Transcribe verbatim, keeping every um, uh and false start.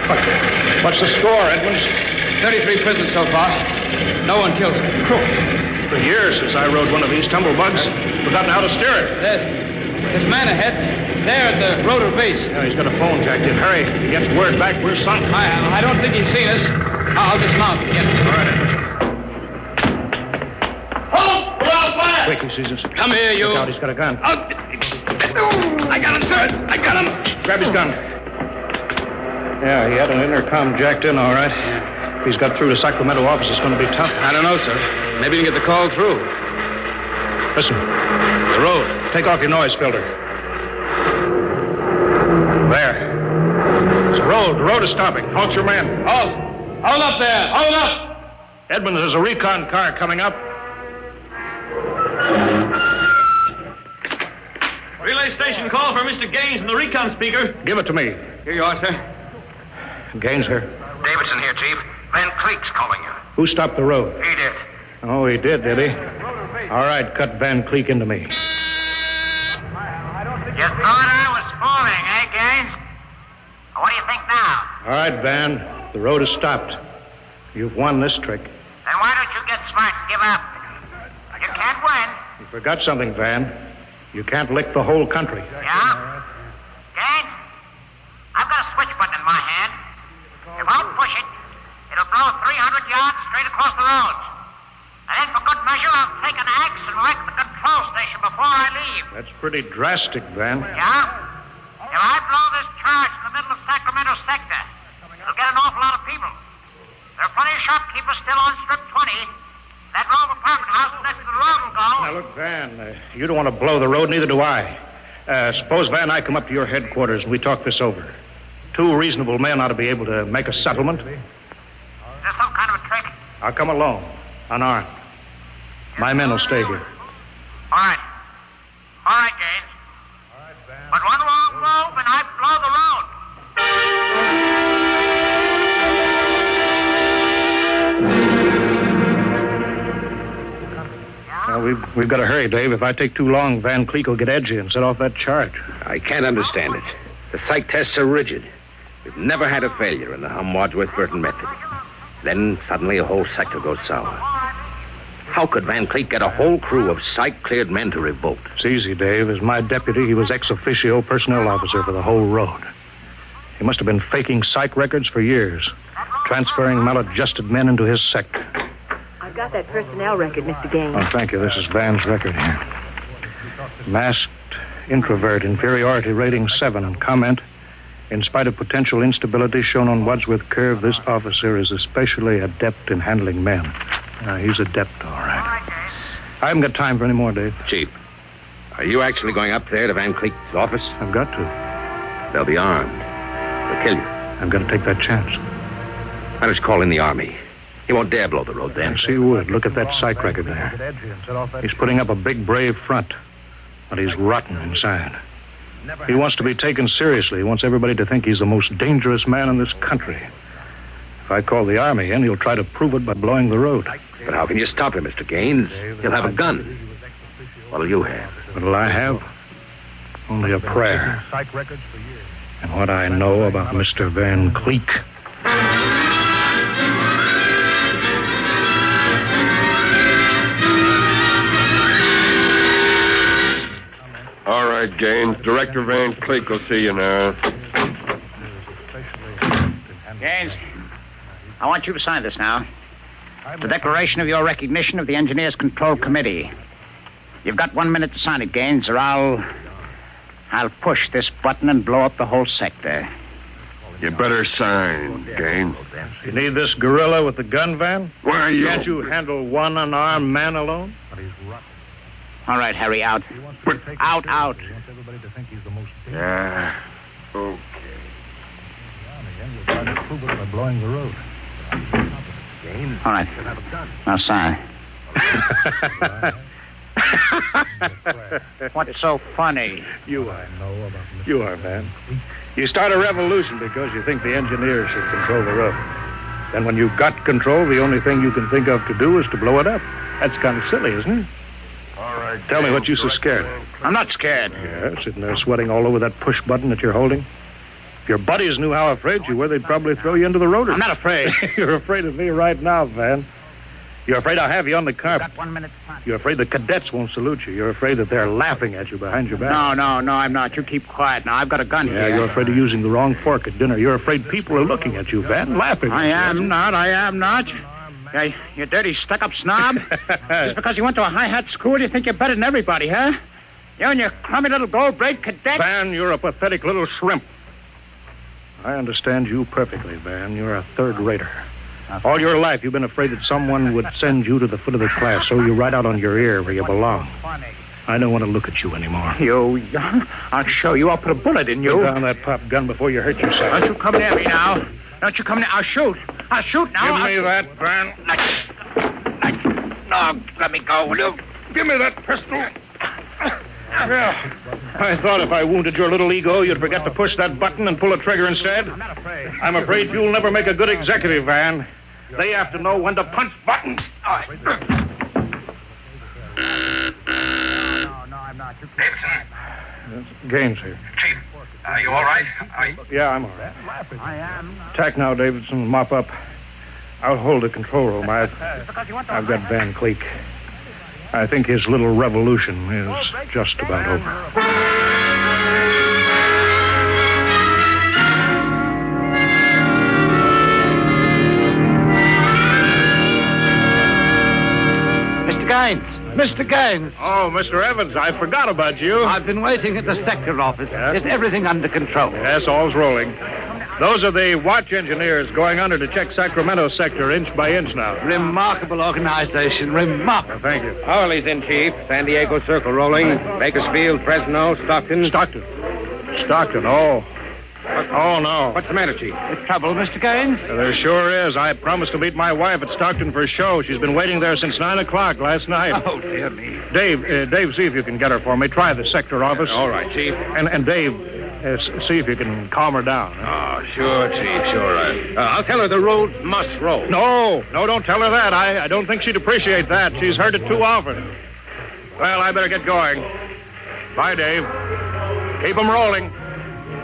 What? What's the score, Edmonds? thirty-three prisoners so far. No one killed. For years since I rode one of these tumblebugs. Forgotten how to steer it. There's, there's a man ahead. There at the rotor base. Yeah, he's got a phone jacked in. Hurry. If he gets word back, we're sunk. I, I don't think he's seen us. I'll dismount and get him. All right, Edmonds. Halt! We're out fire! Quick, he sees us. Come here, you. Look out, he's got a gun. Oh. I got him, sir. I got him. Grab his gun. Yeah, he had an intercom jacked in, all right. If he's got through to Sacramento office, it's going to be tough. I don't know, sir. Maybe he can get the call through. Listen, the road. Take off your noise filter. There. It's the road. The road is stopping. Halt your men. Halt. Hold up there. Hold up. Edmonds, there's a recon car coming up. Relay station call for Mister Gaines from the recon speaker. Give it to me. Here you are, sir. Gaines here. Davidson here, Chief. Van Cleek's calling you. Who stopped the road? He did. Oh, he did, did he? All right, cut Van Cleek into me. You thought I was fooling, eh, Gaines? What do you think now? All right, Van. The road is stopped. You've won this trick. Then why don't you get smart and give up? You can't win. You forgot something, Van. You can't lick the whole country. Yeah? Gaines, I've got a switch button in my hand. If I'll push it, it'll blow three hundred yards straight across the roads. And then for good measure, I'll take an axe and wreck the control station before I leave. That's pretty drastic, Van. Yeah? If I blow this charge in the middle of Sacramento sector, it'll get an awful lot of people. There are plenty of shopkeepers still on Strip twenty. That row of apartment house next to the road will go. Now, look, Van, uh, you don't want to blow the road, neither do I. Uh, suppose, Van, I come up to your headquarters and we talk this over. Two reasonable men ought to be able to make a settlement. Is there some kind of a trick? I'll come alone, unarmed. My men will stay here. All right. All right, Gaines. But one wrong move and I blow the road. Now, we've, we've got to hurry, Dave. If I take too long, Van Cleek will get edgy and set off that charge. I can't understand it. The psych tests are rigid. We've never had a failure in the Hum-Wadsworth-Burton method. Then suddenly a whole sector goes sour. How could Van Cleek get a whole crew of psych-cleared men to revolt? It's easy, Dave. As my deputy, he was ex officio personnel officer for the whole road. He must have been faking psych records for years, transferring maladjusted men into his sector. I've got that personnel record, Mister Gaines. Oh, thank you. This is Van's record here. Masked introvert, inferiority rating seven. Comment: in spite of potential instability shown on Wadsworth Curve, this officer is especially adept in handling men. Uh, he's adept, all right. I haven't got time for any more, Dave. Chief, are you actually going up there to Van Cleek's office? I've got to. They'll be armed. They'll kill you. I've got to take that chance. Why don't you call in the army? He won't dare blow the road then. Yes, he would. Look at that psych record there. He's putting up a big, brave front, but he's rotten inside. He wants to be taken seriously. He wants everybody to think he's the most dangerous man in this country. If I call the army in, he'll try to prove it by blowing the road. But how can you stop him, Mister Gaines? He'll have a gun. What'll you have? What'll I have? Only a prayer. And what I know about Mister Van Cleek. All right, Gaines. Director Van Cleek will see you now. Gaines, I want you to sign this now. The declaration of your recognition of the Engineers Control Committee. You've got one minute to sign it, Gaines, or I'll... I'll push this button and blow up the whole sector. You better sign, Gaines. You need this gorilla with the gun, Van? Why are you... Can't you handle one unarmed man alone? All right, Harry, out. But... Out, out. Yeah. Okay. Blowing the road. All right. Now sign. What's so funny? You are. You are, Van. You start a revolution because you think the engineers should control the road. Then when you've got control, the only thing you can think of to do is to blow it up. That's kind of silly, isn't it? All right. Tell me what you're so scared. I'm not scared. Yeah, sitting there sweating all over that push button that you're holding. If your buddies knew how afraid you were, they'd probably throw you into the rotor. I'm not afraid. You're afraid of me right now, Van. You're afraid I'll have you on the carpet. Got one minute. You're afraid the cadets won't salute you. You're afraid that they're laughing at you behind your back. No, no, no, I'm not. You keep quiet now. I've got a gun Yeah, here. you're afraid of using the wrong fork at dinner. You're afraid people are looking at you, Van, laughing at I you. am not. I am not. Yeah, you dirty, stuck-up snob. Just because you went to a high-hat school, you think you're better than everybody, huh? You and your crummy little gold-braid cadet. Van, you're a pathetic little shrimp. I understand you perfectly, Van. You're a third-rater. All your life, you've been afraid that someone would send you to the foot of the class, so you ride out on your ear where you belong. I don't want to look at you anymore. You, I'll show you. I'll put a bullet in you. Put down that pop gun before you hurt yourself. Don't you come near me now. Don't you come near. I'll shoot. I'll shoot now. Give me that, Van. No, let me go, will you? Give me that pistol. Yeah. I thought if I wounded your little ego, you'd forget to push that button and pull a trigger instead. I'm not afraid. I'm afraid you'll never make a good executive, Van. They have to know when to punch buttons. No, no, I'm not. You can't. Gaines here. Chief, are you all right? Are you... Yeah, I'm all right. I am. Tack now, Davidson. Mop up. I'll hold the control room. I've, Because you want to I've got Van Cleek. I think his little revolution is just about over. Mister Gaines. Mister Gaines. Oh, Mister Evans, I forgot about you. I've been waiting at the sector office. Yes? Is everything under control? Yes, all's rolling. Those are the watch engineers going under to check Sacramento sector inch by inch now. Remarkable organization. Remarkable. Thank you. Howley's in, Chief. San Diego Circle rolling. Bakersfield, Fresno, Stockton. Stockton. Stockton, oh. Oh, no. What's the matter, Chief? Trouble, Mister Gaines? There sure is. I promised to meet my wife at Stockton for a show. She's been waiting there since nine o'clock last night. Oh, dear me. Dave, uh, Dave, see if you can get her for me. Try the sector office. All right, Chief. And, and Dave, uh, s- see if you can calm her down. huh? Oh, sure, Chief, sure. Uh, uh, I'll tell her the road must roll. No, no, don't tell her that. I, I don't think she'd appreciate that. She's heard it too often. Well, I better get going. Bye, Dave. Keep 'em rolling.